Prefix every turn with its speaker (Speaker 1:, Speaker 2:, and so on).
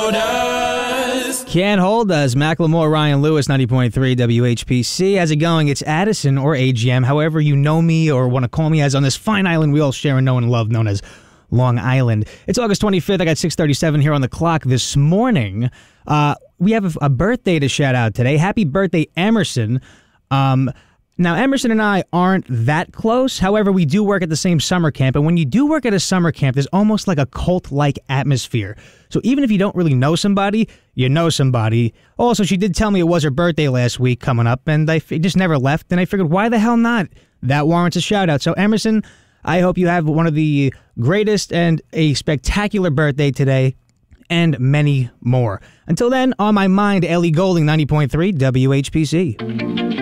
Speaker 1: Can't Hold Us, Macklemore, Ryan Lewis, 90.3 WHPC. How's it going? It's Addison, or AGM, however you know me or want to call me, as on this fine island we all share and know and love, known as Long Island. It's August 25th. I got 6:37 here on the clock this morning. We have a birthday to shout out today. Happy birthday, Emerson. Now, Emerson and I aren't that close. However, we do work at the same summer camp. And when you do work at a summer camp, there's almost like a cult-like atmosphere. So even if you don't really know somebody, you know somebody. Also, she did tell me it was her birthday last week coming up, and I just never left. And I figured, why the hell not? That warrants a shout-out. So, Emerson, I hope you have one of the greatest and a spectacular birthday today, and many more. Until then, on my mind, Ellie Goulding, 90.3 WHPC.